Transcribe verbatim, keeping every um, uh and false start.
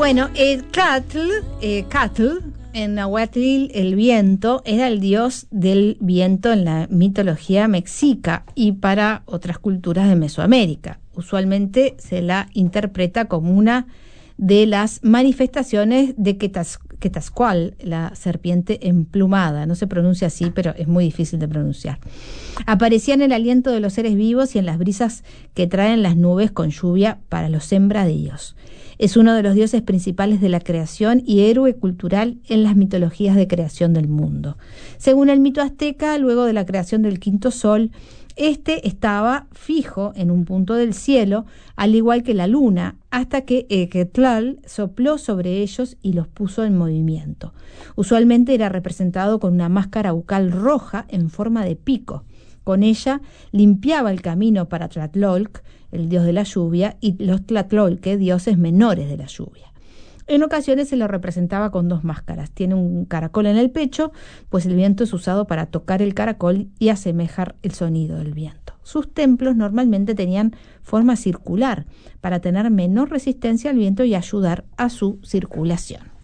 Bueno, el Catl, eh, Catl, en Nahuatl, el viento, era el dios del viento en la mitología mexica y para otras culturas de Mesoamérica. Usualmente se la interpreta como una de las manifestaciones de Quetzal, Quetzalcóatl, la serpiente emplumada. No se pronuncia así, pero es muy difícil de pronunciar. Aparecía en el aliento de los seres vivos y en las brisas que traen las nubes con lluvia para los sembradíos. Es uno de los dioses principales de la creación y héroe cultural en las mitologías de creación del mundo. Según el mito azteca, luego de la creación del quinto sol, este estaba fijo en un punto del cielo, al igual que la luna, hasta que Quetzal sopló sobre ellos y los puso en movimiento. Usualmente era representado con una máscara bucal roja en forma de pico. Con ella limpiaba el camino para Tlaloc, el dios de la lluvia, y los Tlatlolque, dioses menores de la lluvia. En ocasiones se lo representaba con dos máscaras. Tiene un caracol en el pecho, pues el viento es usado para tocar el caracol y asemejar el sonido del viento. Sus templos normalmente tenían forma circular, para tener menor resistencia al viento y ayudar a su circulación.